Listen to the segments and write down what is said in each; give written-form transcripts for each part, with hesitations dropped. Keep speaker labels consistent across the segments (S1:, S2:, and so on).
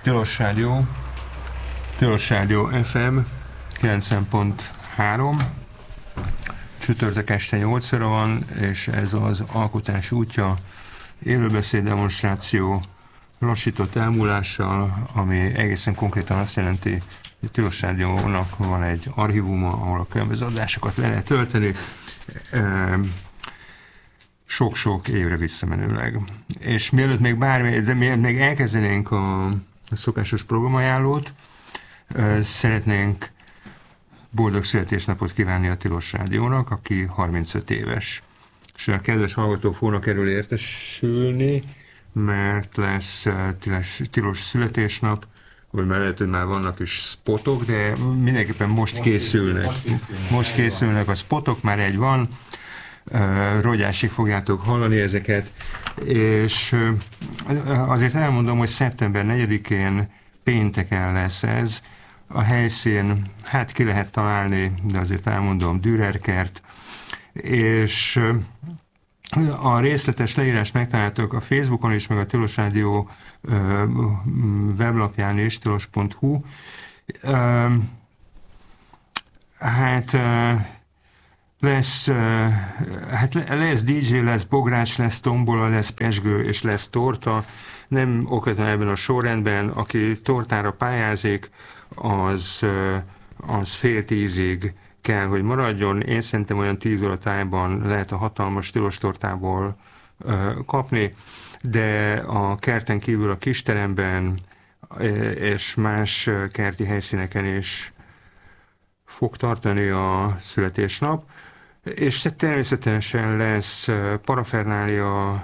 S1: Tilos Rádió FM 90.3, csütörtök este 8 óra van, és ez az Alkotás útja, élőbeszéd demonstráció lassított elmúlással, ami egészen konkrétan azt jelenti, hogy Tilos Rádiónak van egy archívuma, ahol a különböző adásokat le lehet tölteni, sok-sok évre visszamenőleg. És mielőtt még elkezdenénk a szokásos programajánlót, szeretnénk boldog születésnapot kívánni a Tilos Rádiónak, aki 35 éves. És a kedves hallgatók fognak erről értesülni, mert lesz tilos születésnap, vagy már lehet, hogy már vannak is spotok, de mindenképpen most készülnek a spotok, már egy van, rogyásig fogjátok hallani ezeket, és azért elmondom, hogy szeptember 4-én pénteken lesz ez. A helyszín, hát ki lehet találni, de azért elmondom, Dürerkert, és a részletes leírás megtaláltok a Facebookon is, meg a Tilos Rádió weblapján is, tilos.hu. Lesz DJ, lesz bogrács, lesz tombola, lesz pezsgő és lesz torta. Nem okvetlen ebben a sorrendben, aki tortára pályázik, az 9:30 kell, hogy maradjon. Én szerintem olyan 10 óra tájban lehet a hatalmas tilos tortából kapni, de a kerten kívül a kisteremben és más kerti helyszíneken is fog tartani a születésnap, és természetesen lesz parafernália,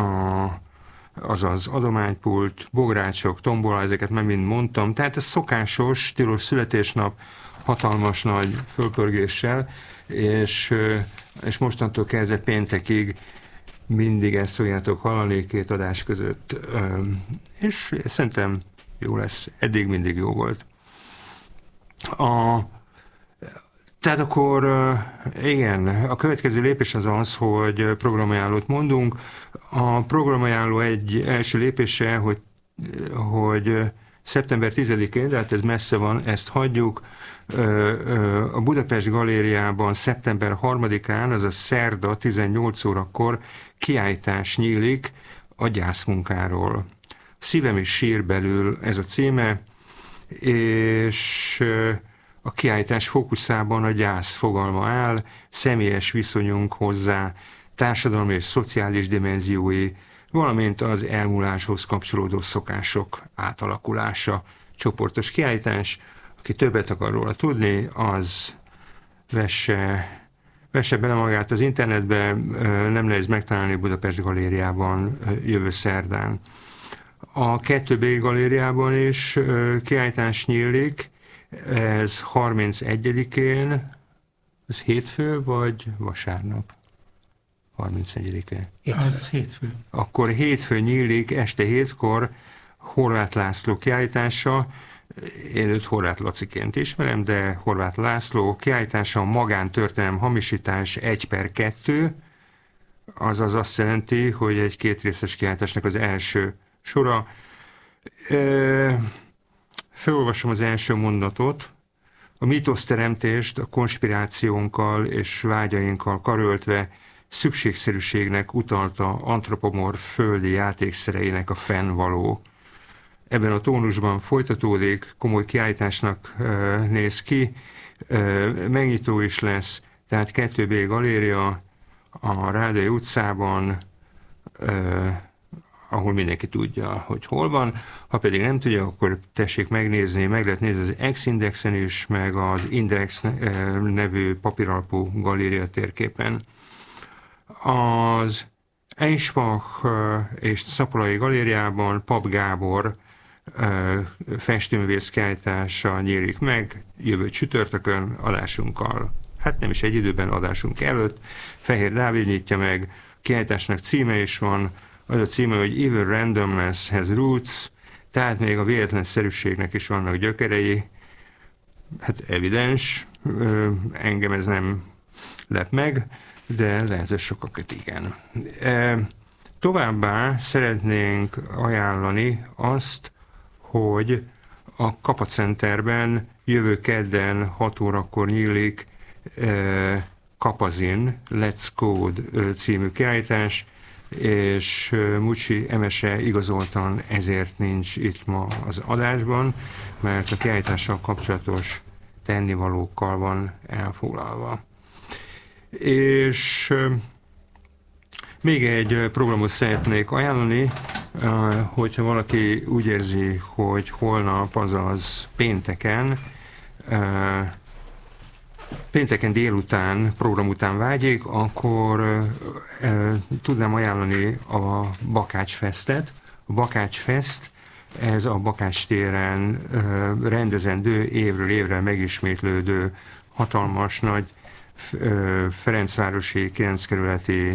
S1: azaz adománypult, bográcsok, tombola, ezeket már mind mondtam, tehát ez szokásos tilos születésnap hatalmas nagy fölpörgéssel, és mostantól kezdve péntekig mindig ezt fogjátok hallani 2 adás között, és szerintem jó lesz, eddig mindig jó volt. Tehát akkor igen, a következő lépés az az, hogy programajánlót mondunk. A programajánló egy első lépése, hogy szeptember 10-én, de hát ez messze van, ezt hagyjuk. A Budapest Galériában szeptember 3-án, azaz szerda 18 órakor kiállítás nyílik a gyászmunkáról. Szívem is sír belül, ez a címe, és a kiállítás fókuszában a gyász fogalma áll, személyes viszonyunk hozzá, társadalmi és szociális dimenziói, valamint az elmúláshoz kapcsolódó szokások átalakulása. Csoportos kiállítás, aki többet akar róla tudni, az vesse bele magát az internetbe, nem nehéz megtalálni Budapest Galériában jövő szerdán. A 2B galériában is kiállítás nyílik, ez 31-én, ez hétfő vagy vasárnap? 31-e.
S2: Az hétfő.
S1: Akkor hétfő nyílik, este 7-kor Horváth László kiállítása, én őt Horváth Laciként ismerem, de Horváth László kiállítása magántörténelem hamisítás 1/2, azaz azt jelenti, hogy egy 2 részes kiállításnak az első sora. Felolvasom az első mondatot. A mítoszteremtést a konspirációnkkal és vágyainkkal karöltve szükségszerűségnek utalta antropomorf földi játékszereinek a fennvaló. Ebben a tónusban folytatódik, komoly kiállításnak néz ki, megnyitó is lesz, tehát 2B galéria a Rádai utcában, ahol mindenki tudja, hogy hol van. Ha pedig nem tudja, akkor tessék megnézni, meg lehet nézni az X-indexen is, meg az Index nevű papíralapú galéria térképen. Az Eichbach és Szapolai galériában Pap Gábor festőművész kiállítása nyílik meg jövő csütörtökön adásunkkal. Hát nem is egy időben, adásunk előtt. Fehér Dávid nyitja meg, kiállításnak címe is van, az a címe, hogy Even Randomness has Roots, tehát még a véletlenszerűségnek is vannak gyökerei. Hát evidens, engem ez nem lep meg, de lehet, hogy sokakat igen. Továbbá szeretnénk ajánlani azt, hogy a Kappa Centerben jövő kedden 6 órakor nyílik Kapazin, Let's Code című kiállítás, és Mucsi Emese igazoltan ezért nincs itt ma az adásban, mert a kiállítással kapcsolatos tennivalókkal van elfoglalva. És még egy programot szeretnék ajánlani, hogyha valaki úgy érzi, hogy holnap, azaz pénteken délután, program után vágyik, akkor tudnám ajánlani a Bakács Festet. A Bakács Fest, ez a Bakács téren rendezendő, évről évre megismétlődő, hatalmas nagy Ferencvárosi 9 kerületi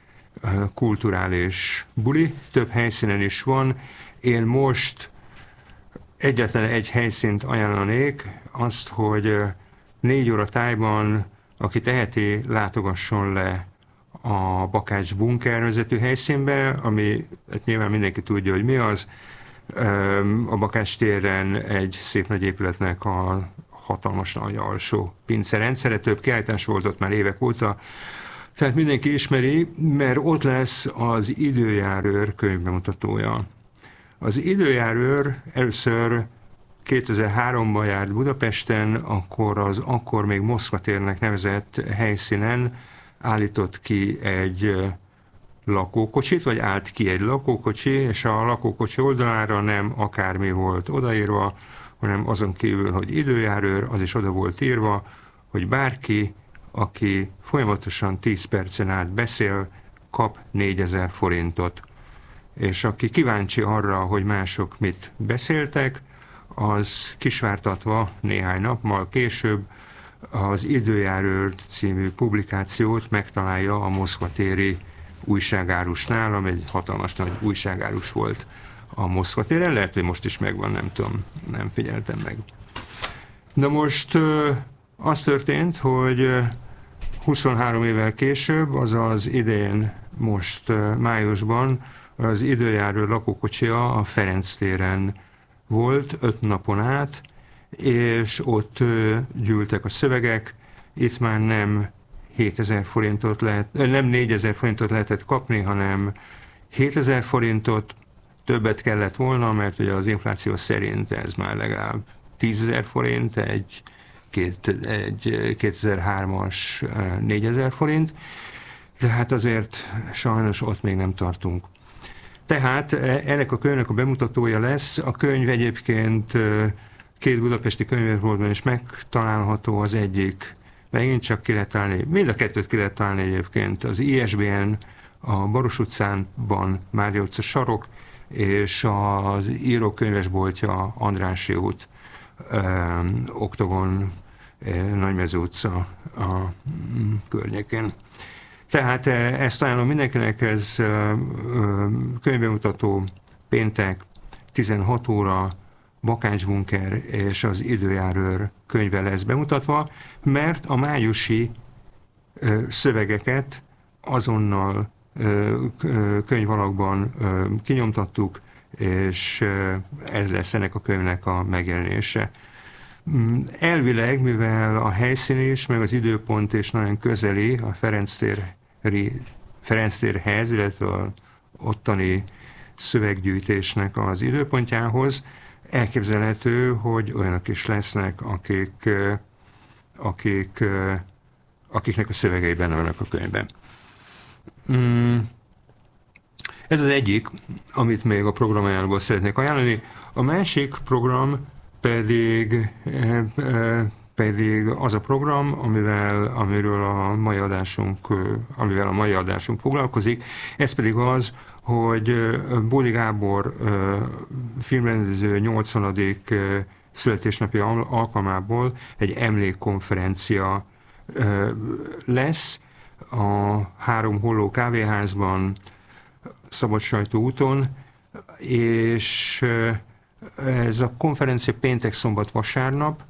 S1: kulturális buli, több helyszínen is van. Én most egyetlen egy helyszínt ajánlanék, azt, hogy 4 óra tájban, aki teheti, látogasson le a Bakács Bunker vezető helyszínbe, ami hát nyilván mindenki tudja, hogy mi az. A Bakács téren egy szép nagy épületnek a hatalmas nagy alsó pincerendszere, több kiállítás volt ott már évek óta, tehát mindenki ismeri, mert ott lesz az Időjárőr könyvbemutatója. Az Időjárőr először 2003-ban járt Budapesten, akkor még Moszkva térnek nevezett helyszínen állított ki egy lakókocsit, vagy állt ki egy lakókocsi, és a lakókocsi oldalára nem akármi volt odaírva, hanem azon kívül, hogy időjárőr, az is oda volt írva, hogy bárki, aki folyamatosan 10 percen át beszél, kap 4000 forintot. És aki kíváncsi arra, hogy mások mit beszéltek, az kisvártatva néhány napmal később az Időjárőr című publikációt megtalálja a Moszkva téri újságárusnál, ami egy hatalmas nagy újságárus volt a Moszkva téren. Lehet, hogy most is megvan, nem tudom, nem figyeltem meg. Na most az történt, hogy 23 évvel később, azaz idén, most májusban az Időjárőr lakókocsia a Ferenc téren volt 5 napon át, és ott gyűltek a szövegek. Itt már nem 7000 forintot nem 4000 forintot lehetett kapni, hanem 7000 forintot, többet kellett volna, mert ugye az infláció szerint ez már legalább 10 000 forint, egy 2003-as 4000 forint, de hát azért sajnos ott még nem tartunk. Tehát ennek a könyvnek a bemutatója lesz. A könyv egyébként 2 budapesti könyvesboltban is megtalálható, az egyik megint csak ki lehet találni, mind a 2-t ki lehet találni egyébként, az ISBN, a Baros utcánban, Mária utca sarok, és az író könyvesboltja Andrássy út, Oktogon, Nagymező utca a környékén. Tehát ezt ajánlom mindenkinek, ez könyvbemutató péntek 16 óra, Bakács Bunker és az Időjárőr könyve lesz bemutatva, mert a májusi szövegeket azonnal könyvalakban kinyomtattuk, és ez lesz ennek a könyvnek a megjelenése. Elvileg, mivel a helyszín is, meg az időpont is nagyon közeli a Ferenc térhez, illetve az ottani szöveggyűjtésnek az időpontjához, elképzelhető, hogy olyanok is lesznek, akiknek a szövegei benne vannak a könyvben. Ez az egyik, amit még a programajánlóból szeretnék ajánlani. A másik program pedig az a program, amivel a mai adásunk foglalkozik. Ez pedig az, hogy Bódi Gábor filmrendező 80. születésnapi alkalmából egy emlékkonferencia lesz a 3 Holló kávéházban, Szabadsajtó úton, és ez a konferencia péntek, szombat, vasárnap.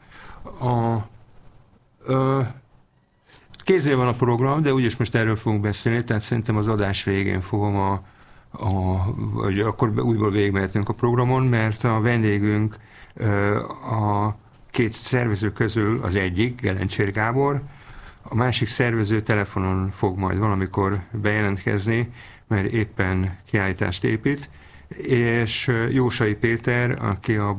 S1: Kéznél van a program, de úgyis most erről fogunk beszélni, tehát szerintem az adás végén fogom vagy akkor újból végigmehetünk a programon, mert a vendégünk a két szervező közül az egyik, Gelencsér Gábor, a másik szervező telefonon fog majd valamikor bejelentkezni, mert éppen kiállítást épít, és Jósai Péter, aki a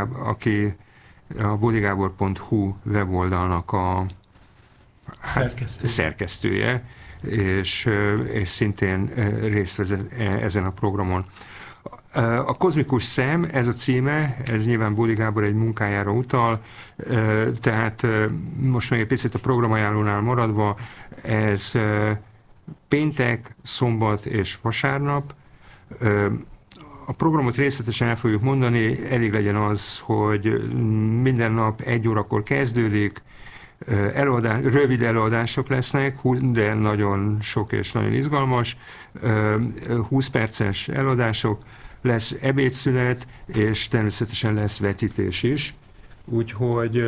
S1: bodigábor.hu weboldalnak a szerkesztője, és szintén részt vezet ezen a programon. A Kozmikus Szem, ez a címe, ez nyilván Bódi Gábor egy munkájára utal, tehát most még egy picit a programajánlónál maradva, ez péntek, szombat és vasárnap. A programot részletesen el fogjuk mondani, elég legyen az, hogy minden nap 1 órakor kezdődik, rövid előadások lesznek, de nagyon sok és nagyon izgalmas, 20 perces előadások, lesz ebédszünet, és természetesen lesz vetítés is. Úgyhogy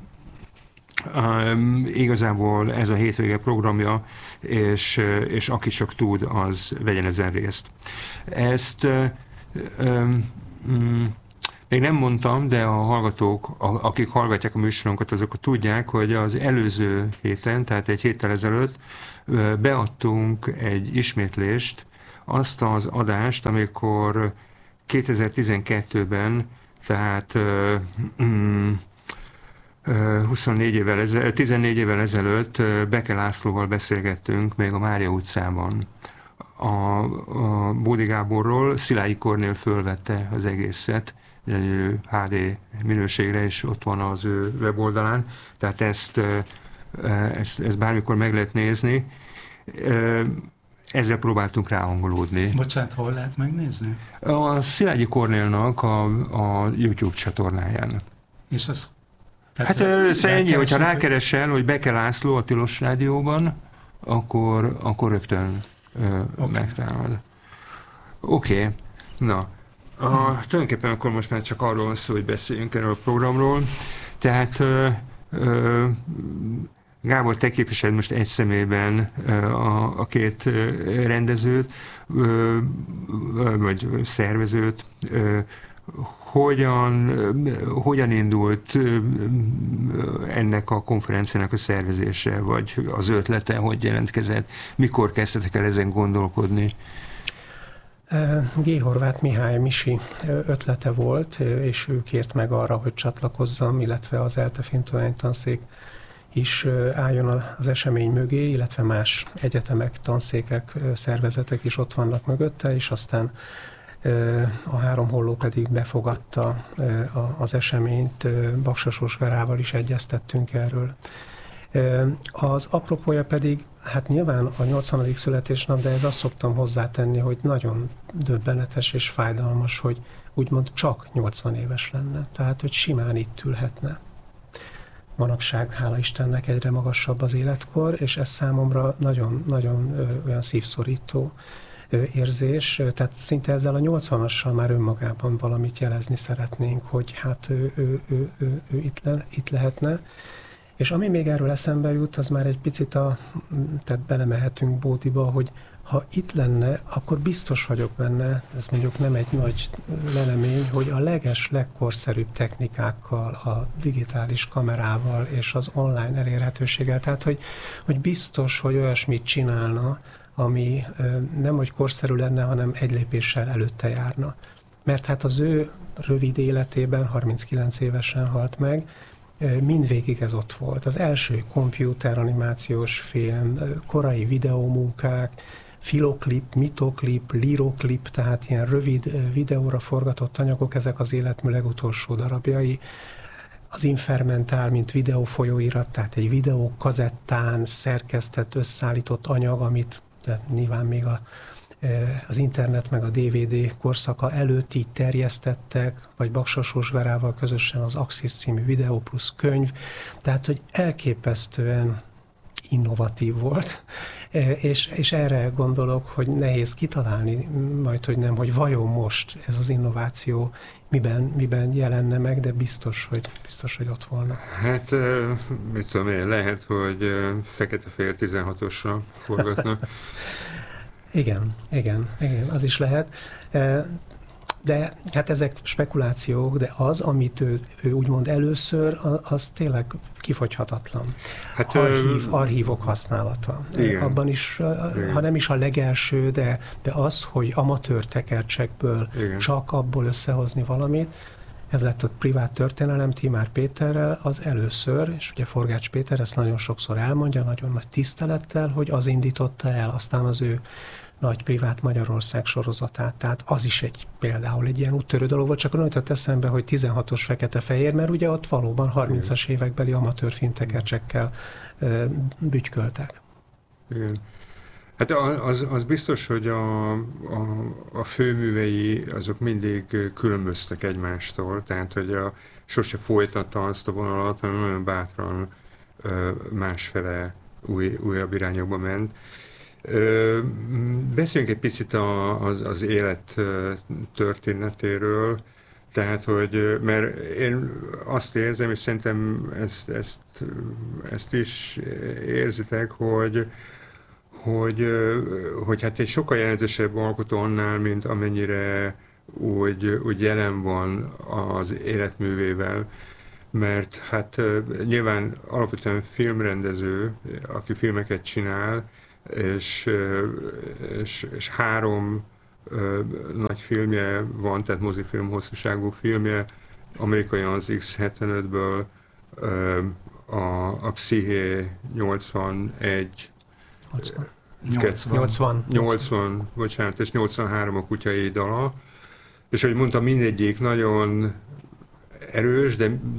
S1: igazából ez a hétvége programja, és aki csak tud, az vegyen ezen részt. Ezt még nem mondtam, de a hallgatók, akik hallgatják a műsorunkat, azok tudják, hogy az előző héten, tehát egy héttel ezelőtt beadtunk egy ismétlést, azt az adást, amikor 2012-ben, tehát 14 évvel ezelőtt Beke Lászlóval beszélgettünk még a Mária utcában a Bódi Gáborról. Szilágyi Kornél fölvette az egészet HD minőségre, és ott van az ő weboldalán, tehát ezt bármikor meg lehet nézni. Ezzel próbáltunk ráhangolódni.
S2: Bocsánat, hol lehet megnézni?
S1: A Szilágyi Kornélnak a YouTube csatornáján.
S2: És az?
S1: Hát ennyi, hogyha rákeresel, hogy Beke László a Tilos Rádióban, akkor rögtön megtalálod. Oké. Na, tulajdonképpen akkor most már csak arról van szó, hogy beszéljünk erről a programról. Tehát Gábor, te képviseled most egy személyben a két rendezőt, vagy szervezőt. Hogyan indult ennek a konferenciának a szervezése, vagy az ötlete, hogy jelentkezett? Mikor kezdtetek el ezen gondolkodni?
S3: G. Horváth Mihály Misi ötlete volt, és ő kért meg arra, hogy csatlakozzam, illetve az ELTE filmtudománytanszék is álljon az esemény mögé, illetve más egyetemek, tanszékek, szervezetek is ott vannak mögötte, és aztán a Három Holló pedig befogadta az eseményt, Baksas Verával is egyeztettünk erről. Az apropója pedig, hát nyilván a 80. születésnap, de ez azt szoktam hozzátenni, hogy nagyon döbbenetes és fájdalmas, hogy úgymond csak 80 éves lenne, tehát hogy simán itt ülhetne. Manapság, hála Istennek, egyre magasabb az életkor, és ez számomra nagyon olyan szívszorító érzés, tehát szinte ezzel a 80-assal már önmagában valamit jelezni szeretnénk, hogy hát ő itt lehetne. És ami még erről eszembe jut, az már egy picit tehát belemehetünk Bódiba, hogy ha itt lenne, akkor biztos vagyok benne, ez mondjuk nem egy nagy lelemény, hogy a legkorszerűbb technikákkal, a digitális kamerával és az online elérhetőséggel, tehát hogy biztos, hogy olyasmit csinálna, ami nem hogy korszerű lenne, hanem egy lépéssel előtte járna. Mert hát az ő rövid életében, 39 évesen halt meg, mindvégig ez ott volt. Az első komputeranimációs film, korai videómunkák, filoklip, mitoklip, liroklip, tehát ilyen rövid videóra forgatott anyagok, ezek az életmű legutolsó darabjai. Az Infermentál, mint videófolyóirat, tehát egy videókazettán szerkesztett, összeállított anyag, amit nyilván még az internet meg a DVD korszaka előtt így terjesztettek, vagy Baksas Verával közösen az Axis című videó plusz könyv, tehát hogy elképesztően innovatív volt, és erre gondolok, hogy nehéz kitalálni majd, hogy nem, hogy vajon most ez az innováció miben jelenne meg, de biztos, hogy ott volna.
S1: Hát, mit tudom én, lehet, hogy fekete-fehér 16-osra forgatnak.
S3: Igen, az is lehet. De hát ezek spekulációk, de az, amit ő úgymond először, az tényleg kifogyhatatlan. Hát, archívok használata. Igen. Abban is, ha nem is a legelső, de az, hogy amatőr tekercsekből csak abból összehozni valamit, ez lett a privát történelem Timár Péterrel az először, és ugye Forgács Péter ezt nagyon sokszor elmondja, nagyon nagy tisztelettel, hogy az indította el aztán az ő nagy privát Magyarország sorozatát. Tehát az is például egy ilyen úttörő dolog volt, csak onnan jutott eszembe, hogy 16-os fekete-fehér, mert ugye ott valóban 30-as évekbeli amatőr filmtekercsekkel bütyköltek.
S1: Igen. Hát az biztos, hogy a főművei azok mindig különböztek egymástól, tehát hogy sose folytatta azt a vonalat, hanem nagyon bátran másfele újabb irányokba ment. Beszéljünk egy picit az élet történetéről, tehát, hogy, mert én azt érzem, és szerintem ezt is érzitek, hogy hát egy sokkal jelentősebb alkotó annál, mint amennyire úgy jelen van az életművével, mert hát nyilván alapvetően filmrendező, aki filmeket csinál, és 3 nagy filmje van, tehát mozifilm hosszúságú filmje, amerikai az X-75-ből, a Psziché 81, 80, bocsánat, és 83 a Kutyai dala, és ahogy mondtam, mindegyik nagyon erős,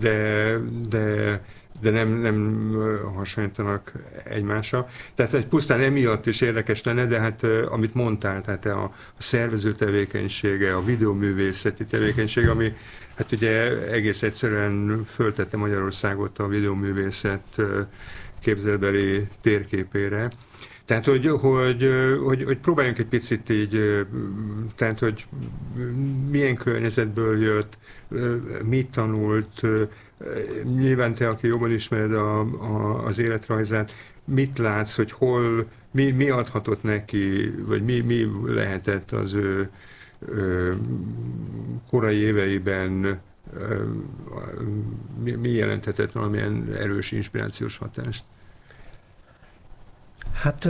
S1: de nem hasonlítanak egymásra. Tehát egy pusztán emiatt is érdekes lenne, de hát amit mondtál, tehát a szervező tevékenysége, a videóművészeti tevékenység, ami hát ugye egész egyszerűen föltette Magyarországot a videóművészet képzelbeli térképére. Tehát, hogy próbáljunk egy picit így, tehát, hogy milyen környezetből jött, mit tanult, nyilván te, aki jobban ismered az életrajzát, mit látsz, hogy hol, mi adhatott neki, vagy mi lehetett az ő korai éveiben, mi jelenthetett valamilyen erős inspirációs hatást?
S3: Hát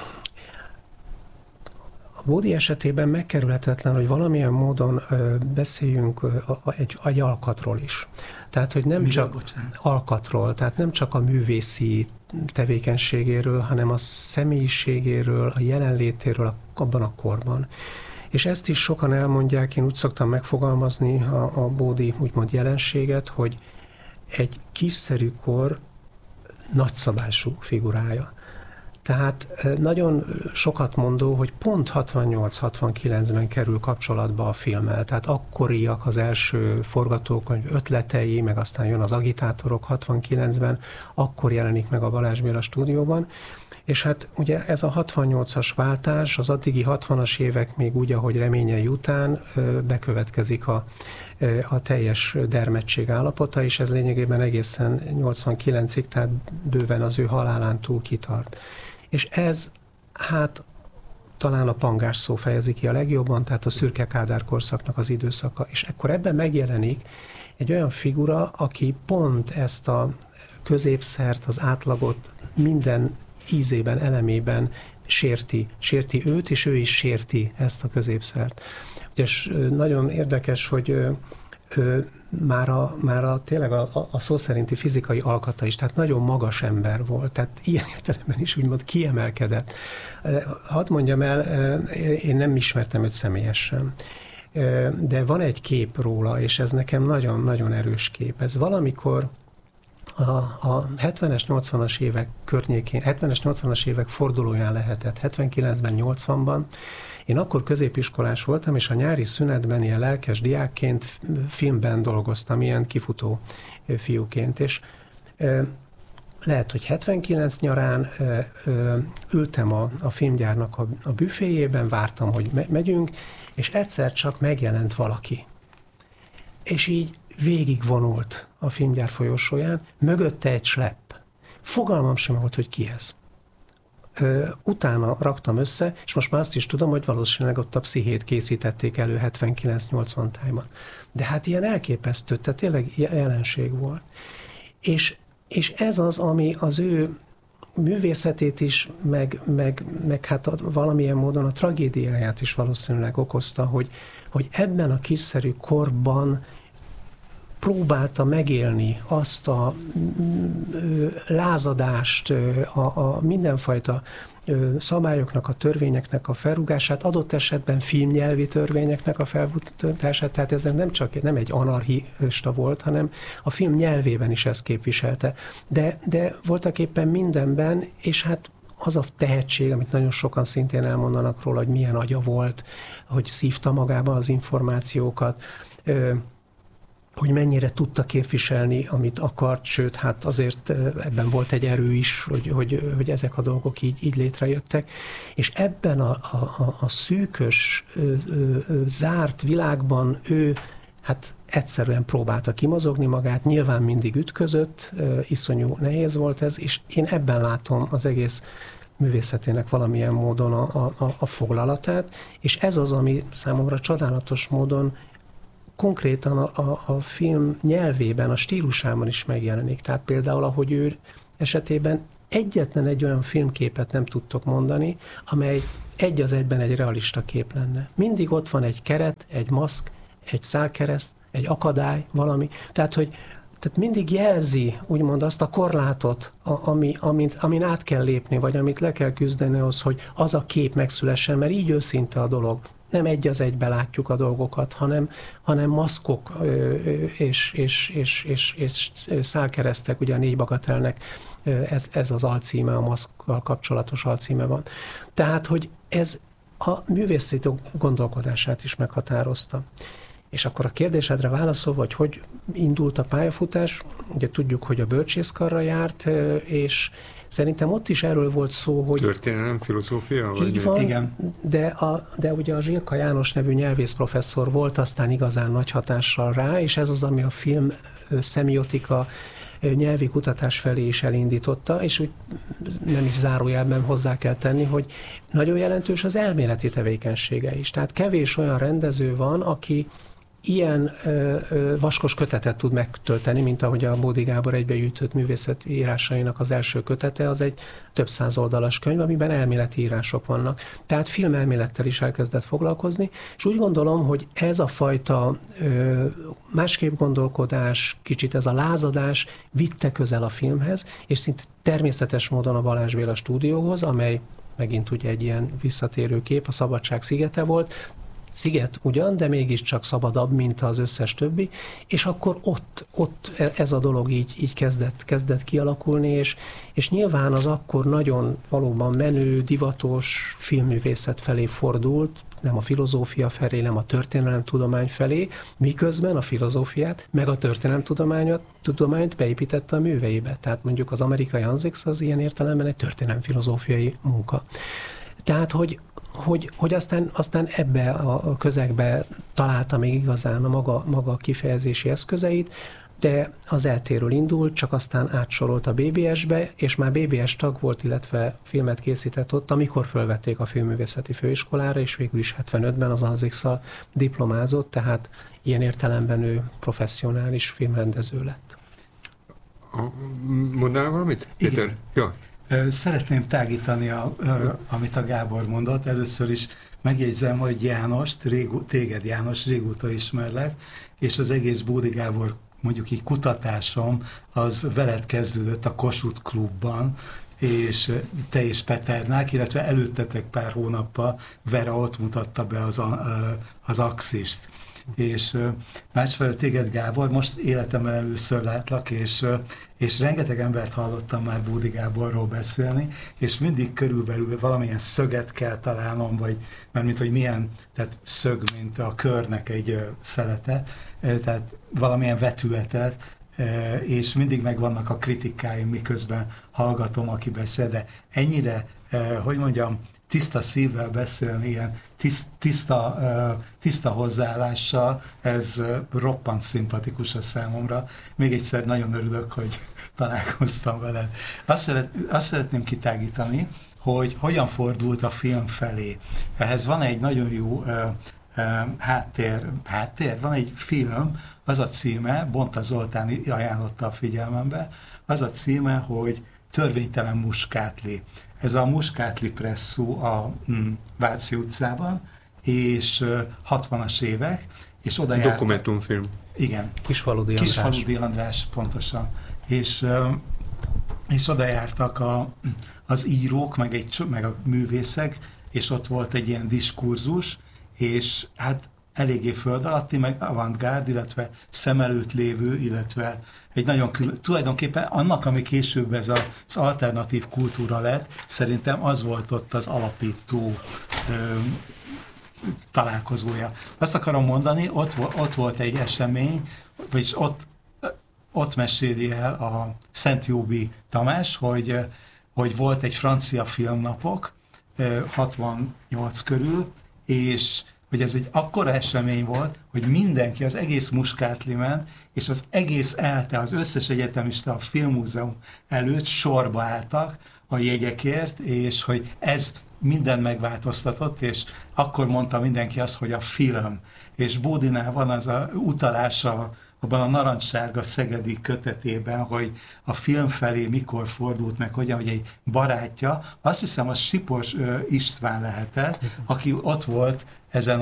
S3: a Bódi esetében megkerülhetetlen, hogy valamilyen módon beszéljünk egy alkatról is. Tehát, hogy nem csak alkatról, tehát nem csak a művészi tevékenységéről, hanem a személyiségéről, a jelenlétéről abban a korban. És ezt is sokan elmondják, én úgy szoktam megfogalmazni a Bódi úgymond jelenséget, hogy egy kiszerű kor nagyszabású figurája. Tehát nagyon sokat mondó, hogy pont 68-69-ben kerül kapcsolatba a filmmel, tehát akkoriak az első forgatókönyv ötletei, meg aztán jön az Agitátorok 69-ben, akkor jelenik meg a Balázs Béla stúdióban, és hát ugye ez a 68-as váltás, az addigi 60-as évek még úgy, ahogy reményei után bekövetkezik a teljes dermedtség állapota, és ez lényegében egészen 89-ig, tehát bőven az ő halálán túl kitart. És ez, hát talán a pangás szó fejezi ki a legjobban, tehát a szürke Kádár korszaknak az időszaka. És akkor ebben megjelenik egy olyan figura, aki pont ezt a középszert, az átlagot minden ízében, elemében sérti őt, és ő is sérti ezt a középszert. Ugye nagyon érdekes, hogy már tényleg a szó szerinti fizikai alkata is, tehát nagyon magas ember volt, tehát ilyen értelemben is úgymond kiemelkedett. Hadd mondjam el, én nem ismertem őt személyesen, de van egy kép róla, és ez nekem nagyon-nagyon erős kép. Ez valamikor a 70-es, 80-as évek környékén, 70-es, 80-as évek fordulóján lehetett, 79-ben, 80-ban. Én akkor középiskolás voltam, és a nyári szünetben ilyen lelkes diákként filmben dolgoztam, ilyen kifutó fiúként, és lehet, hogy 79 nyarán ültem a filmgyárnak a büféjében, vártam, hogy megyünk, és egyszer csak megjelent valaki. És így végigvonult a filmgyár folyosóján, mögötte egy slepp. Fogalmam sem volt, hogy ki ez. utána raktam össze, és most már azt is tudom, hogy valószínűleg ott a Pszichét készítették elő 79-80 tájban. De hát ilyen elképesztő, tehát tényleg jelenség volt. És ez az, ami az ő művészetét is, meg hát valamilyen módon a tragédiáját is valószínűleg okozta, hogy ebben a kiszerű korban próbálta megélni azt a lázadást, a mindenfajta szabályoknak, a törvényeknek a felrúgását, adott esetben filmnyelvi törvényeknek a felrúgását, tehát ez nem egy anarchista volt, hanem a film nyelvében is ezt képviselte. De voltak éppen mindenben, és hát az a tehetség, amit nagyon sokan szintén elmondanak róla, hogy milyen agya volt, hogy szívta magába az információkat, hogy mennyire tudta képviselni, amit akart, sőt, hát azért ebben volt egy erő is, hogy ezek a dolgok így létrejöttek. És ebben a szűkös, zárt világban ő hát egyszerűen próbálta kimozogni magát, nyilván mindig ütközött, iszonyú nehéz volt ez, és én ebben látom az egész művészetének valamilyen módon a foglalatát, és ez az, ami számomra csodálatos módon konkrétan a film nyelvében, a stílusában is megjelenik. Tehát például, ahogy ő esetében egyetlen egy olyan filmképet nem tudtok mondani, amely egy az egyben egy realista kép lenne. Mindig ott van egy keret, egy maszk, egy szálkereszt, egy akadály, valami. Tehát mindig jelzi, úgymond azt a korlátot, amin át kell lépni, vagy amit le kell küzdeni ahhoz, hogy az a kép megszülessen, mert így őszinte a dolog. Nem egy az egybe látjuk a dolgokat, hanem maszkok és szálkeresztek, ugye a 4 bagatelnek ez az alcíme, a maszkkal kapcsolatos alcíme van. Tehát, hogy ez a művészeti gondolkodását is meghatározta. És akkor a kérdésedre válaszolva, hogy indult a pályafutás, ugye tudjuk, hogy a bölcsészkarra járt, és szerintem ott is erről volt szó, hogy...
S1: Történelem, filozófia?
S3: Így van, igen. De ugye a Zsilka János nevű nyelvészprofesszor volt aztán igazán nagy hatással rá, és ez az, ami a film szemiotika nyelvi kutatás felé is elindította, és úgy nem is zárójelben hozzá kell tenni, hogy nagyon jelentős az elméleti tevékenysége is. Tehát kevés olyan rendező van, aki ilyen vaskos kötetet tud megtölteni, mint ahogy a Bódi Gábor egybegyűjtött művészeti írásainak az első kötete, az egy több száz oldalas könyv, amiben elméleti írások vannak. Tehát filmelmélettel is elkezdett foglalkozni, és úgy gondolom, hogy ez a fajta másképp gondolkodás, kicsit ez a lázadás vitte közel a filmhez, és szinte természetes módon a Balázs Béla stúdióhoz, amely megint ugye egy ilyen visszatérő kép, a Szabadság szigete volt, sziget ugyan, de mégiscsak szabadabb, mint az összes többi, és akkor ott ez a dolog így kezdett kialakulni, és nyilván az akkor nagyon valóban menő, divatos filmművészet felé fordult, nem a filozófia felé, nem a történelemtudomány felé, miközben a filozófiát, meg a történelemtudományt beépítette a műveibe. Tehát mondjuk az amerikai Anzix az ilyen értelemben egy történelemfilozófiai munka. Tehát, hogy aztán ebbe a közegbe találta még igazán a maga kifejezési eszközeit, de az eltéről indult, csak aztán átsorolt a BBS-be, és már BBS tag volt, illetve filmet készített ott, amikor fölvették a filmművészeti főiskolára, és végül is 75-ben az Anzix-szal diplomázott, tehát ilyen értelemben ő professzionális filmrendező lett.
S1: Mondnál valamit? Péter? Ja.
S2: Szeretném tágítani, amit a Gábor mondott. Először is megjegyzem, hogy téged János régóta ismerlek, és az egész Bódi Gábor mondjuk így kutatásom az veled kezdődött a Kossuth Klubban, és te és Peternák, illetve előttetek pár hónappal Vera ott mutatta be az Axist. És másfelől téged, Gábor, most életemben először látlak, és rengeteg embert hallottam már Bódi Gáborról beszélni, és mindig körülbelül valamilyen szöget kell találnom, vagy mert hogy milyen, tehát szög, mint a körnek egy szelete, tehát valamilyen vetületet, és mindig megvannak a kritikáim, miközben hallgatom, aki beszél, de ennyire, hogy mondjam, tiszta szívvel beszélni, ilyen tiszta hozzáállással, ez roppant szimpatikus a számomra. Még egyszer nagyon örülök, hogy találkoztam veled. Azt szeretném kitágítani, hogy hogyan fordult a film felé. Ehhez van egy nagyon jó háttér, van egy film, az a címe, Bonta Zoltán ajánlotta a figyelmembe, az a címe, hogy Törvénytelen muskátli. Ez a Muskátli presszó a Váci utcában, és 60-as évek, és oda jártak.
S1: Dokumentumfilm.
S2: Igen.
S3: Kisfaludy
S2: András, pontosan. És oda jártak az írók, meg a művészek, és ott volt egy ilyen diskurzus, és hát eléggé föld alatti, meg avantgárd, illetve szem előtt lévő, illetve egy nagyon tulajdonképpen annak, ami később ez az alternatív kultúra lett, szerintem az volt ott az alapító találkozója. Azt akarom mondani, ott volt egy esemény, vagyis ott meséli el a Szent Jóbi Tamás, hogy volt egy francia filmnapok 68 körül, és hogy ez egy akkora esemény volt, hogy mindenki, az egész Muskátli ment, és az egész ELTE, az összes egyetemista a Filmmúzeum előtt sorba álltak a jegyekért, és hogy ez mindent megváltoztatott, és akkor mondta mindenki azt, hogy a film. És Bódinál van az a utalása abban a narancssárga szegedi kötetében, hogy a film felé mikor fordult meg, hogyan, hogy egy barátja, azt hiszem, az Sipos István lehetett, aki ott volt ezen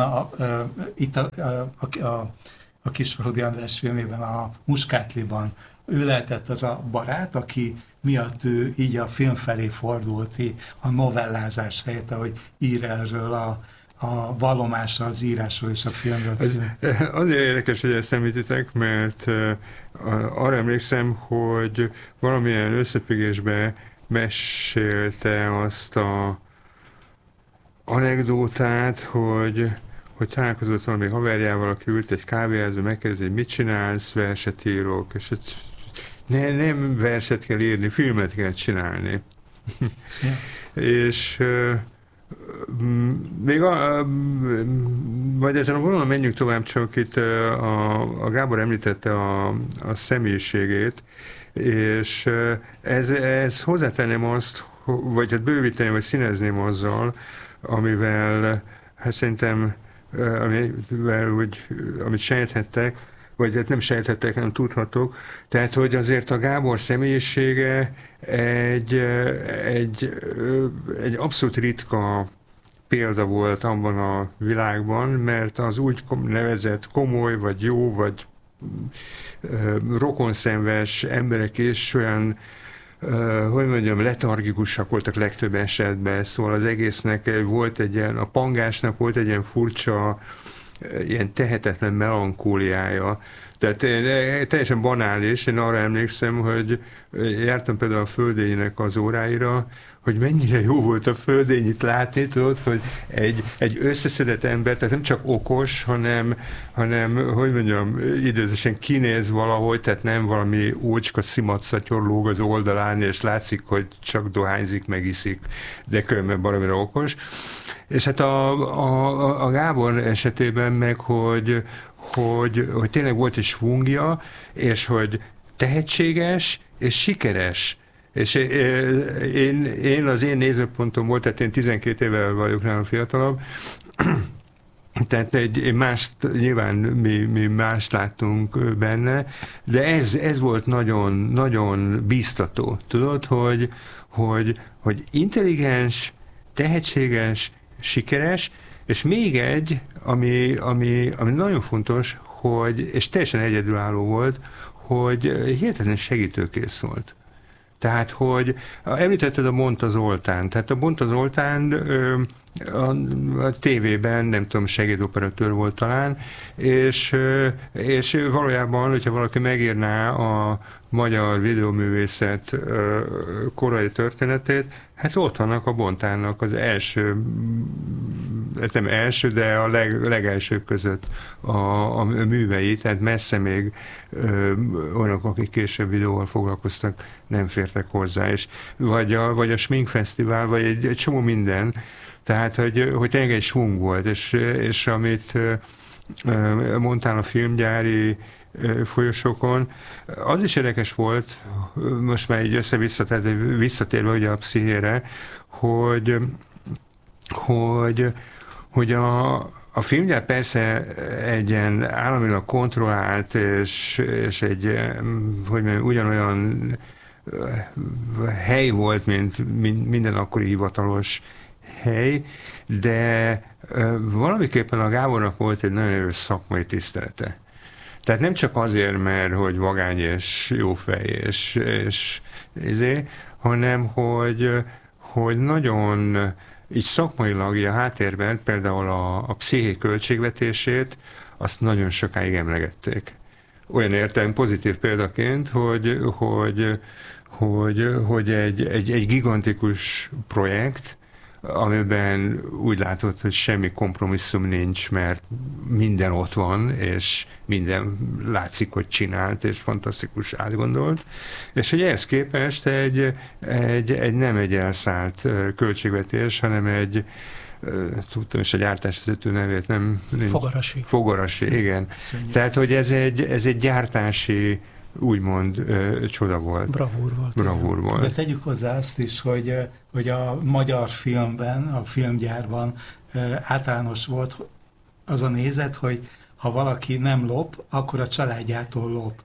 S2: a Kisfaludy András filmében, a Muskátliban. Ő lehetett az a barát, aki miatt ő így a film felé fordult, a novellázás helyett, ahogy ír erről a vallomásra, az írásról és a filmről.
S1: Azért érdekes, hogy ezt említitek, mert arra emlékszem, hogy valamilyen összefüggésben mesélte azt a anekdótát, hogy találkozott valami haverjával, aki ült egy kávéházba, megkérdezi, hogy mit csinálsz, verset írok, és nem verset kell írni, filmet kell csinálni. És még vagy ezen a vonalon menjünk tovább, csak itt a Gábor említette a személyiségét, és ez hozzátenném azt, vagy hát bővíteném, vagy színezném azzal, amivel hát szerintem amit sejthettek, vagy hát nem sejthettek, hanem tudhatok. Tehát, hogy azért a Gábor személyisége egy abszolút ritka példa volt abban a világban, mert az úgy nevezett komoly, vagy jó, vagy rokonszenves emberek is olyan hogy mondjam, letargikusak voltak legtöbb esetben, szóval az egésznek volt egy ilyen, a pangásnak volt egy ilyen furcsa, ilyen tehetetlen melankóliája. Tehát teljesen banális, én arra emlékszem, hogy jártam például a Földényinek az óráira, hogy mennyire jó volt a Földényit látni, tudod, hogy egy összeszedett ember, tehát nem csak okos, hanem hogy mondjam, idézősen kinéz valahogy, tehát nem valami ócska szimatszatyor lóg az oldalán, és látszik, hogy csak dohányzik, megiszik, de különben valamire okos. És hát a Gábor esetében meg, hogy tényleg volt egy svungja, és hogy tehetséges és sikeres. És én az én nézőpontom volt, tehát én 12 évvel vagyok nálam fiatalabb, tehát nyilván mi mást láttunk benne, de ez volt nagyon, nagyon bíztató. Tudod, hogy intelligens, tehetséges, sikeres, és még egy, ami nagyon fontos, és teljesen egyedülálló volt, hogy hihetetlen segítőkész volt. Tehát, hogy említetted a Bonta Zoltán. Tehát a Bonta Zoltán a tévében, nem tudom, segédoperatőr volt talán, és valójában, hogyha valaki megírná a magyar videóművészet korai történetét, hát ott vannak a Bontának az első, nem első, de a legelsők között a művei, tehát messze még olyanok, akik később videóval foglalkoztak, nem fértek hozzá, és vagy a Sminkfesztivál, vagy egy csomó minden, tehát, hogy tényleg egy svung volt, és amit mondtál a filmgyári folyosókon. Az is érdekes volt, most már így visszatérve ugye a pszichére, hogy a filmgyár persze egy ilyen államilag kontrollált és egy, hogy mondjam, ugyanolyan hely volt, mint minden akkori hivatalos hely, de valamiképpen a Gábornak volt egy nagyon erős szakmai tisztelete. Tehát nem csak azért, mert hogy vagány és jófej és hanem hogy nagyon így szakmailag a háttérben például a psziché költségvetését azt nagyon sokáig emlegették. Olyan értelemben pozitív példaként, hogy egy gigantikus projekt, amiben úgy látod, hogy semmi kompromisszum nincs, mert minden ott van, és minden látszik, hogy csinált, és fantasztikus átgondolt, és hogy ehhez képest nem egy elszállt költségvetés, hanem tudtam is a gyártásvezető nevét, nem? Fogarasi, igen. Köszönjük. Tehát, hogy ez egy gyártási úgymond csoda volt. Bravúr volt.
S2: De tegyük hozzá azt is, hogy a magyar filmben, a filmgyárban általános volt az a nézet, hogy ha valaki nem lop, akkor a családjától lop.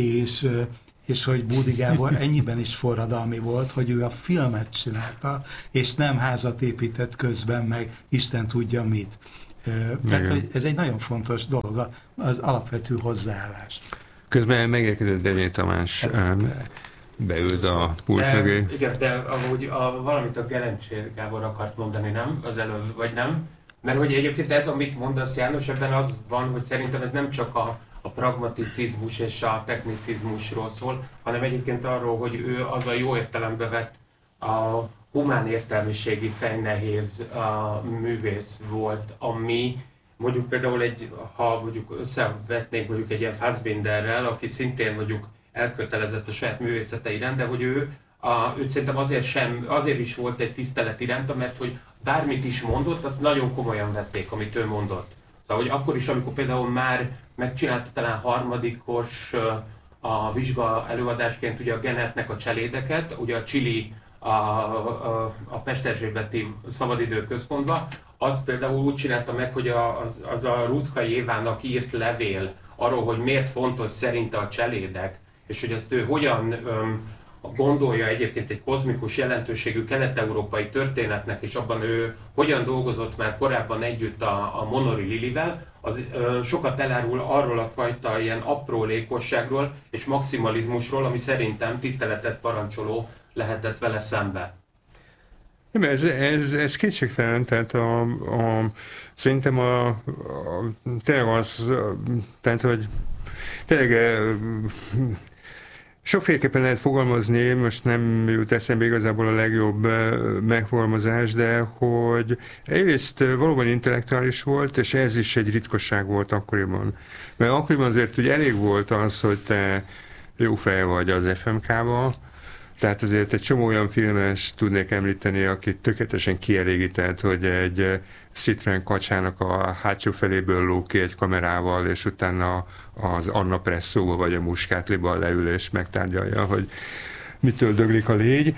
S2: És hogy Bódi Gábor ennyiben is forradalmi volt, hogy ő a filmet csinálta, és nem házat épített közben, meg Isten tudja mit. Tehát, hogy ez egy nagyon fontos dolog, az alapvető hozzáállás.
S1: Közben megérkezett Devény Tamás, beült a pult mögé.
S4: Igen, de amúgy valamit a Gelencsér Gábor akart mondani, nem? Az előbb, vagy nem? Mert hogy egyébként ez, amit mondasz, János, ebben az van, hogy szerintem ez nem csak a pragmaticizmus és a technicizmusról szól, hanem egyébként arról, hogy ő az a jó értelembe vett a humán értelmiségi fejnehéz művész volt, ami mondjuk például ha mondjuk összevetnénk mondjuk egy ilyen Fassbinderrel, aki szintén mondjuk elkötelezett a saját művészete iránt, de hogy őt szerintem azért is volt egy tisztelet iránta, mert hogy bármit is mondott, azt nagyon komolyan vették, amit ő mondott. Szóval, hogy akkor is, amikor például már megcsinálta talán harmadikos a vizsga előadásként ugye a Genetnek a cselédeket, ugye a Chili a Pesterzsébeti Szabadidő Központba, az például úgy csinálta meg, hogy az a Rutka Évának írt levél arról, hogy miért fontos szerinte a cselédek, és hogy ezt ő hogyan gondolja egyébként egy kozmikus jelentőségű kelet-európai történetnek, és abban ő hogyan dolgozott már korábban együtt a Monori Lilivel, az sokat elárul arról a fajta ilyen aprólékosságról és maximalizmusról, ami szerintem tiszteletet parancsoló lehetett vele szembe.
S1: Ez kétségtelen, tehát szerintem tényleg az, tehát hogy tényleg sokféleképpen lehet fogalmazni, most nem jut eszembe igazából a legjobb megfogalmazás, de hogy egyrészt valóban intellektuális volt, és ez is egy ritkosság volt akkoriban. Mert akkoriban azért ugye elég volt az, hogy te jó fej vagy az FMK-ba, tehát azért egy csomó olyan filmes tudnék említeni, aki tökéletesen kielégített, hogy egy Citroen kacsának a hátsó feléből ló ki egy kamerával, és utána az Anna Presszóba vagy a Muskátliba leül és megtárgyalja, hogy mitől döglik a légy.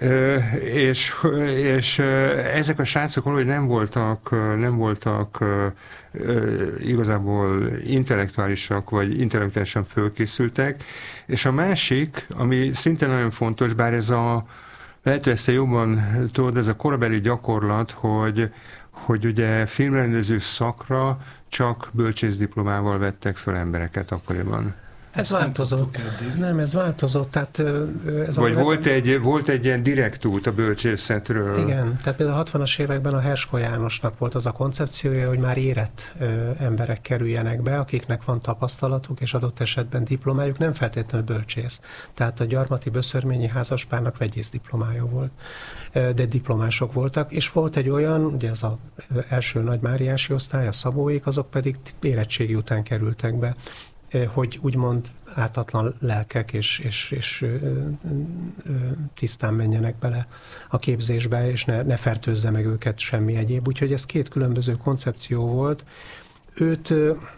S1: És ezek a srácok valahogy nem voltak igazából intellektuálisak, vagy intellektuálisan fölkészültek. És a másik, ami szintén nagyon fontos, bár lehet, hogy ezt jobban tudod, ez a korabeli gyakorlat, hogy ugye filmrendező szakra csak bölcsészdiplomával vettek föl embereket akkoriban.
S3: Ez változott. Nem, ez változott. Tehát
S1: vagy volt egy ilyen direkt út a bölcsészetről.
S3: Igen, tehát például a 60-as években a Hersko Jánosnak volt az a koncepciója, hogy már érett emberek kerüljenek be, akiknek van tapasztalatuk, és adott esetben diplomájuk, nem feltétlenül bölcsész. Tehát a Gyarmati Böszörményi házaspárnak vegyész diplomája volt, de diplomások voltak, és volt egy olyan, ugye az az első nagymáriási osztály, a Szabóék, azok pedig érettségi után kerültek be, hogy úgymond ártatlan lelkek és tisztán menjenek bele a képzésbe, és ne fertőzze meg őket semmi egyéb. Úgyhogy ez két különböző koncepció volt. Őt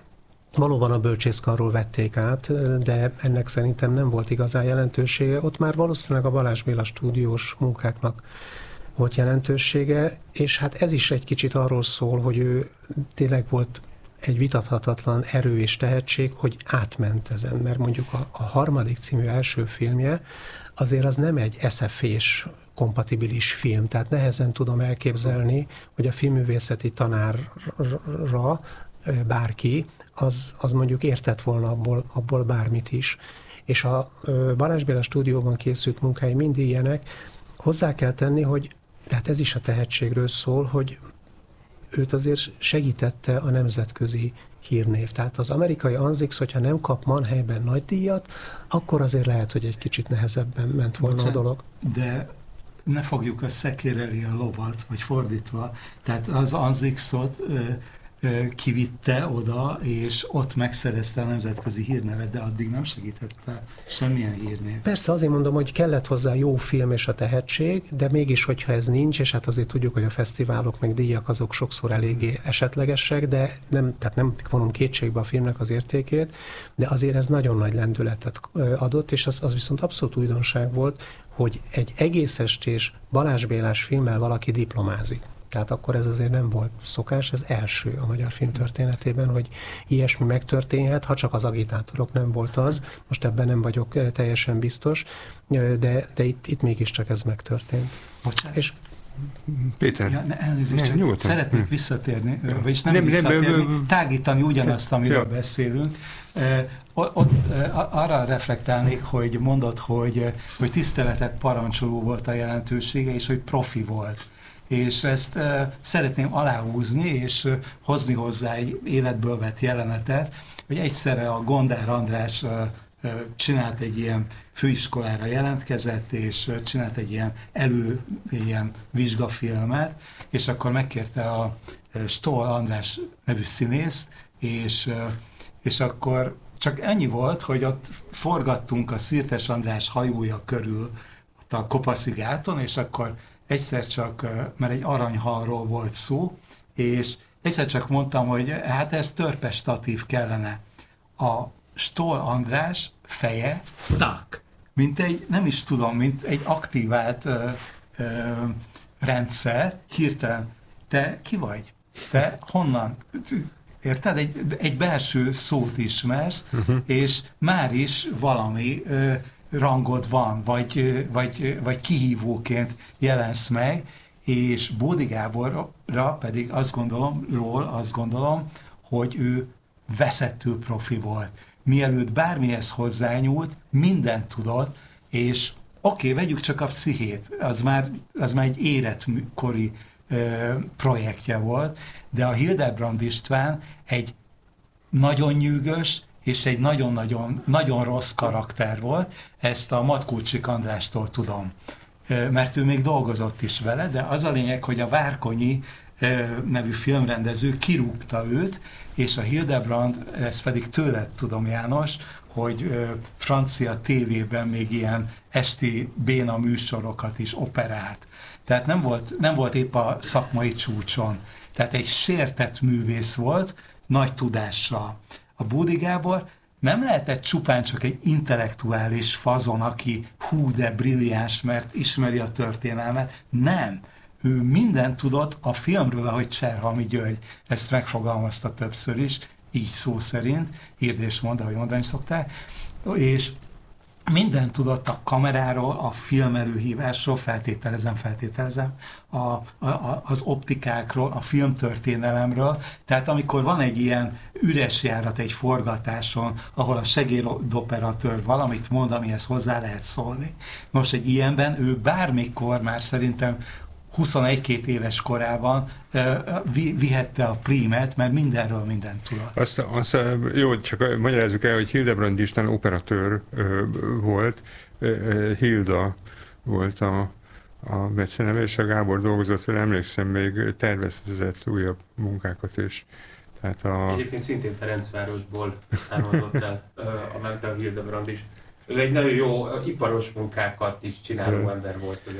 S3: Valóban a bölcsészkarról vették át, de ennek szerintem nem volt igazán jelentősége. Ott már valószínűleg a Balázs Béla stúdiós munkáknak volt jelentősége, és hát ez is egy kicsit arról szól, hogy ő tényleg volt egy vitathatatlan erő és tehetség, hogy átment ezen, mert mondjuk a Harmadik című első filmje azért az nem egy SF-és kompatibilis film, tehát nehezen tudom elképzelni, hogy a filmművészeti tanárra bárki, az mondjuk értett volna abból bármit is. És a Balázs Béla stúdióban készült munkái mind ilyenek. Hozzá kell tenni, hogy tehát ez is a tehetségről szól, hogy őt azért segítette a nemzetközi hírnév. Tehát az amerikai Anzix, hogyha nem kap Mannheimben nagy díjat, akkor azért lehet, hogy egy kicsit nehezebben ment volna a dolog.
S2: De ne fogjuk a szekér elé a lovat, vagy fordítva. Tehát az Anzixot kivitte oda, és ott megszerezte a nemzetközi hírnevet, de addig nem segítette semmilyen hírnév.
S3: Persze, azért mondom, hogy kellett hozzá jó film és a tehetség, de mégis, hogyha ez nincs, és hát azért tudjuk, hogy a fesztiválok meg díjak azok sokszor eléggé esetlegesek, de tehát nem vonom kétségbe a filmnek az értékét, de azért ez nagyon nagy lendületet adott, és az viszont abszolút újdonság volt, hogy egy egész estés Balázs Bélás filmmel valaki diplomázik. Tehát akkor ez azért nem volt szokás, ez első a magyar film történetében, hogy ilyesmi megtörténhet, ha csak az agitátorok nem volt az, most ebben nem vagyok teljesen biztos, de itt mégiscsak ez megtörtént.
S2: Bocsánat.
S3: És
S1: Péter,
S2: elnézést, szeretnék visszatérni, vagyis nem visszatérni, tágítani ugyanazt, amiről beszélünk. Ott arra reflektálnék, hogy mondod, hogy tiszteletet parancsoló volt a jelentősége, és hogy profi volt. És ezt szeretném aláhúzni, és hozni hozzá egy életből vett jelenetet, hogy egyszerre a Gondár András csinált egy ilyen főiskolára jelentkezett, és csinált egy ilyen vizsgafilmet, és akkor megkérte a Stoll András nevű színészt, és akkor csak ennyi volt, hogy ott forgattunk a Szirtes András hajója körül, ott a Kopaszigáton, és akkor egyszer csak, mert egy aranyhalról volt szó, és egyszer csak mondtam, hogy hát ez törpestatív kellene. A Stoll András feje, mint egy, nem is tudom, mint egy aktivált rendszer, hirtelen, te ki vagy? Te honnan? Érted? Egy belső szót ismersz, és már is valami rangod van, vagy kihívóként jelensz meg, és Bódi Gáborra pedig azt gondolom, hogy ő veszettő profi volt. Mielőtt bármihez hozzányúlt, mindent tudott, és oké, vegyük csak a Pszichét, az már egy életkori projektje volt, de a Hildebrand István egy nagyon nyűgös, és egy nagyon rossz karakter volt, ezt a Matkulcsik Andrástól tudom, mert ő még dolgozott is vele, de az a lényeg, hogy a Várkonyi nevű filmrendező kirúgta őt, és a Hildebrand, ezt pedig tőled tudom, János, hogy francia tévében még ilyen esti béna műsorokat is operált. Tehát nem volt épp a szakmai csúcson. Tehát egy sértett művész volt, nagy tudással. A Bódi Gábor nem lehetett csupán csak egy intellektuális fazon, aki de brilliáns, mert ismeri a történelmet. Nem. Ő mindent tudott a filmről, ahogy Cserhalmi György ezt megfogalmazta többször is, így szó szerint, írd és mondd, ahogy mondani szokták, és mindent tudott a kameráról, a film előhívásról, feltételezem, az optikákról, a filmtörténelemről. Tehát amikor van egy ilyen üres járat egy forgatáson, ahol a segédoperatőr valamit mond, amihez hozzá lehet szólni. Most egy ilyenben ő bármikor már szerintem 21-22 éves korában vihette a prímet, mert mindenről mindent tudott.
S1: Azt jó, csak magyarázzuk el, hogy Hildebrand István operatőr volt, Hilda volt a beceneve, és a Gábor dolgozott vele, emlékszem, még tervezett újabb munkákat is. Tehát
S4: Egyébként szintén Ferencvárosból származott el a Hildebrand is. Ő egy nagyon jó iparos munkákat is csináló ember volt azért.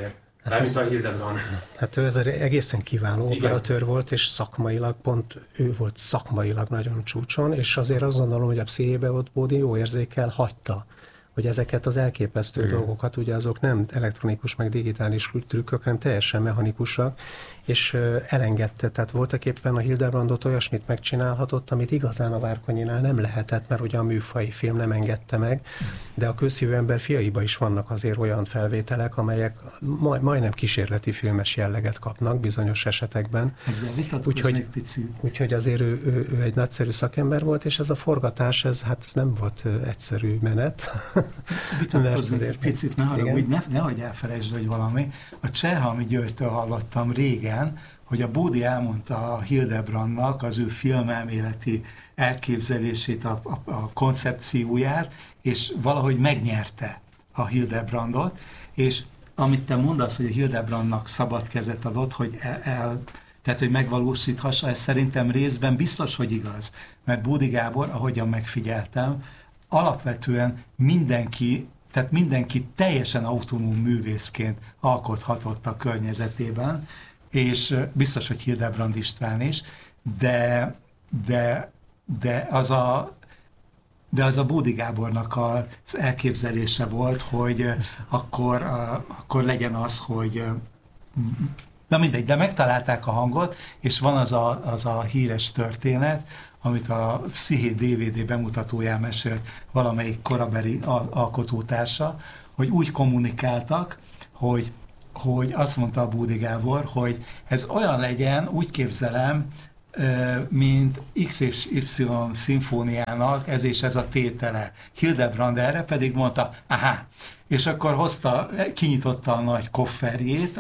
S4: Hát a Hildebrand.
S3: Hát ő ez egészen kiváló operatőr volt, és szakmailag, pont ő volt szakmailag nagyon csúcson, és azért azt gondolom, hogy a pszichébe ott Bódi jó érzékkel hagyta, hogy ezeket az elképesztő dolgokat, ugye azok nem elektronikus meg digitális trükkök, hanem teljesen mechanikusak, és elengedte. Tehát voltak éppen a Hildebrandot olyasmit megcsinálhatott, amit igazán a Várkonyinál nem lehetett, mert ugye a műfai film nem engedte meg, de a Közszívű ember fiaiba is vannak azért olyan felvételek, amelyek majdnem kísérleti filmes jelleget kapnak bizonyos esetekben.
S2: Ezzel vitatkoznék picit.
S3: Úgyhogy azért ő egy nagyszerű szakember volt, és ez a forgatás, ez nem volt egyszerű menet.
S2: Vitatkoznék egy picit, ne haragudj, nehogy elfelejtsd, hogy valami. A Cserhalmi Györgytől hallottam régen, hogy a Bódi elmondta a Hildebrandnak az ő filmelméleti elképzelését, a koncepcióját, és valahogy megnyerte a Hildebrandot, és amit te mondasz, hogy a Hildebrandnak szabad kezet adott, hogy tehát, hogy megvalósíthassa, ez szerintem részben biztos, hogy igaz. Mert Bódi Gábor, ahogyan megfigyeltem, alapvetően mindenki teljesen autonóm művészként alkothatott a környezetében, és biztos, hogy Hildebrand István is, de az a Bódi Gábornak az elképzelése volt, hogy akkor legyen az, hogy na mindegy, de megtalálták a hangot, és van az a híres történet, amit a Psziché DVD bemutatóján mesélt valamelyik korabeli alkotótársa, hogy úgy kommunikáltak, hogy azt mondta a Bódi Gábor, hogy ez olyan legyen, úgy képzelem, mint X és Y szimfóniának ez és ez a tétele. Hildebrand erre pedig mondta, és akkor kinyitotta a nagy kofferjét,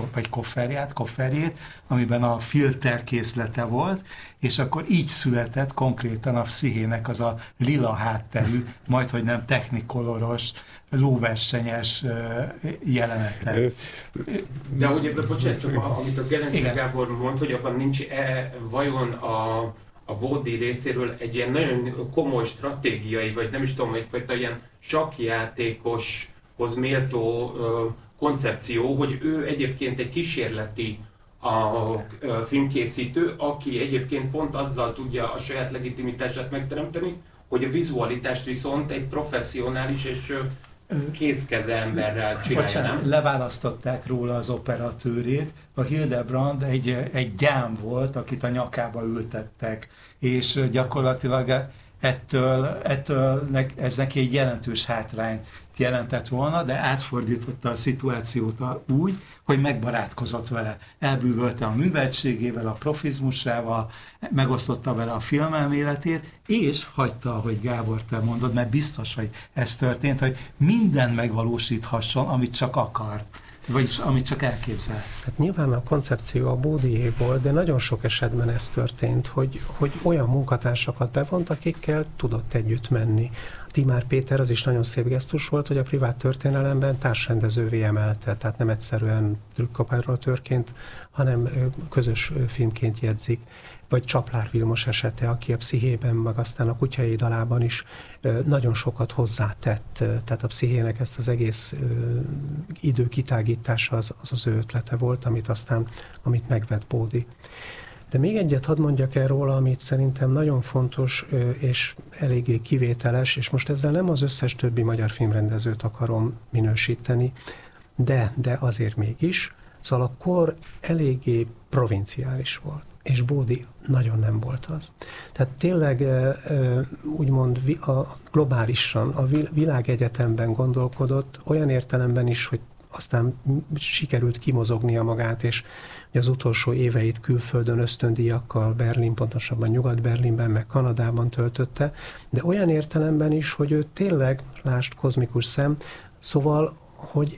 S2: amiben a filter készlete volt, és akkor így született konkrétan a Pszichének az a lila hátterű, majdhogy nem technikoloros, lóversenyes jelenete.
S4: De ahogy ebben, bocsánat, csak amit a Gerencsér Gábor mond, hogy abban nincs vajon a Bódi részéről egy ilyen nagyon komoly stratégiai, vagy nem is tudom, egyfajta ilyen sakkjátékoshoz méltó koncepció, hogy ő egyébként egy kísérleti filmkészítő, aki egyébként pont azzal tudja a saját legitimitását megteremteni, hogy a vizualitást viszont egy professzionális és kézkeze emberrel csinálja, nem?
S2: Leválasztották róla az operatőrét, a Hildebrand egy gyám volt, akit a nyakába ültettek, és gyakorlatilag ettől ez neki egy jelentős hátrányt jelentett volna, de átfordította a szituációt úgy, hogy megbarátkozott vele. Elbűvölte a műveltségével, a profizmusával, megosztotta vele a filmelméletét, és hagyta, ahogy Gábor, te mondod, mert biztos, hogy ez történt, hogy mindent megvalósíthasson, amit csak akar, vagyis amit csak elképzel.
S3: Hát nyilván a koncepció a Bódié volt, de nagyon sok esetben ez történt, hogy olyan munkatársakat bevont, akikkel tudott együtt menni. Timár Péter, az is nagyon szép gesztus volt, hogy a privát történelemben társrendezővé emelte, tehát nem egyszerűen trükkoperatőrként, hanem közös filmként jegyzik. Vagy Csaplár Vilmos esete, aki a Pszichében, meg aztán a Kutyai dalában is nagyon sokat hozzátett. Tehát a Pszichének ezt az egész idő kitágítása az ő ötlete volt, amit megvett Bódi. De még egyet hadd mondjak el róla, amit szerintem nagyon fontos és eléggé kivételes, és most ezzel nem az összes többi magyar filmrendezőt akarom minősíteni, de azért mégis. Szóval a kor eléggé provinciális volt, és Bódi nagyon nem volt az. Tehát tényleg úgymond globálisan a világegyetemben gondolkodott, olyan értelemben is, hogy aztán sikerült kimozognia magát, és az utolsó éveit külföldön ösztöndíjakkal pontosabban Nyugat-Berlinben, meg Kanadában töltötte, de olyan értelemben is, hogy ő tényleg, lásd kozmikus szem, szóval, hogy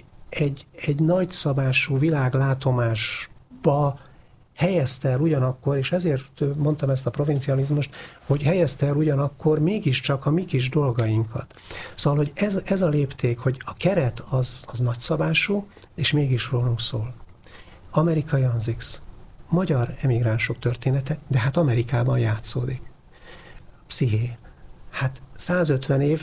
S3: egy nagyszabású világlátomásba helyezte el ugyanakkor, és ezért mondtam ezt a provincializmust, hogy helyezte el ugyanakkor mégiscsak a mi kis dolgainkat. Szóval, hogy ez a lépték, hogy a keret az nagyszabású, és mégis rólunk szól. Amerikai Anzix, magyar emigránsok története, de hát Amerikában játszódik. Psziché. Hát 150 év,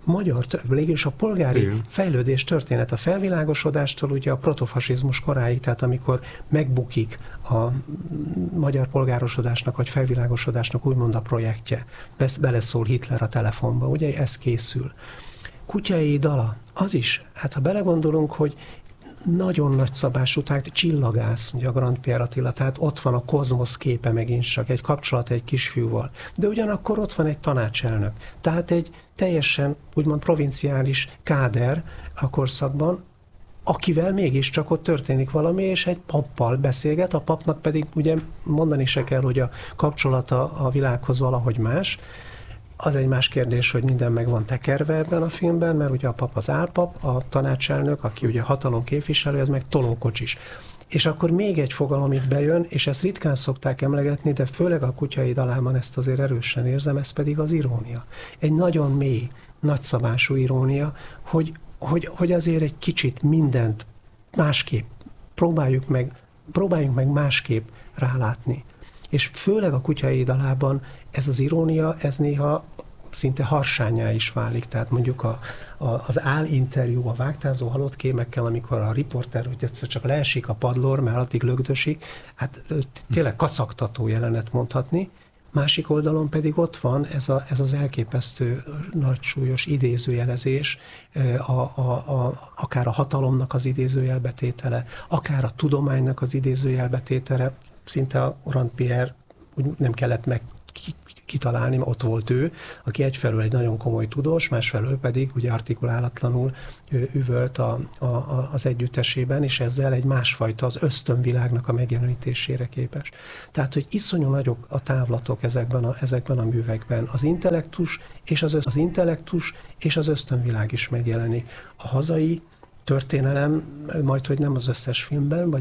S3: magyar, végülis a polgári fejlődés történet a felvilágosodástól ugye a protofasizmus koráig, tehát amikor megbukik a magyar polgárosodásnak vagy felvilágosodásnak úgymond a projektje, beleszól Hitler a telefonba, ugye ez készül. Kutyai dala, az is, hát ha belegondolunk, hogy nagyon nagy szabású, tehát csillagász, ugye a Grand Pierre Attila, tehát ott van a kozmosz képe megint csak, egy kapcsolat egy kisfiúval. De ugyanakkor ott van egy tanácselnök. Tehát egy teljesen, úgymond provinciális káder a korszakban, akivel mégiscsak ott történik valami, és egy pappal beszélget, a papnak pedig ugye mondani se kell, hogy a kapcsolata a világhoz valahogy más. Az egy más kérdés, hogy minden meg van tekerve ebben a filmben, mert ugye a pap az álpap, a tanácselnök, aki ugye hatalom képviselő, ez meg tolókocsis. És akkor még egy fogalom itt bejön, és ezt ritkán szokták emlegetni, de főleg a Kutyai dalában ezt azért erősen érzem, ez pedig az irónia. Egy nagyon mély, nagyszabású irónia, hogy azért egy kicsit mindent másképp próbáljunk meg másképp rálátni. És főleg a Kutyai dalában ez az irónia, ez néha szinte harsánnyá is válik. Tehát mondjuk az álinterjú a vágtázó halott kémekkel, amikor a riporter hogy egyszer csak leesik a padlóra, mert addig lögdösik, hát tényleg kacagtató jelenet mondhatni. Másik oldalon pedig ott van ez az elképesztő nagy súlyos idézőjelezés, akár a hatalomnak az idézőjelbetétele, akár a tudománynak az idézőjelbetétele, szinte a Grand Pierre úgy nem kellett kitalálni, mert ott volt ő, aki egyfelől egy nagyon komoly tudós, másfelől pedig ugye artikulálatlanul üvölt az együttesében, és ezzel egy másfajta, az ösztönvilágnak a megjelenítésére képes. Tehát, hogy iszonyú nagyok a távlatok ezekben a művekben. Az intellektus és az ösztönvilág is megjelenik. A hazai történelem, majd hogy nem az összes filmben, vagy